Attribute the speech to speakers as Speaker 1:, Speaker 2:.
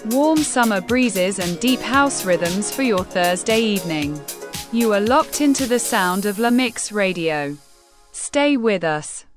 Speaker 1: Warm summer breezes and deep house rhythms for your Thursday evening. You are locked into the sound of La Mix Radio. Stay with us.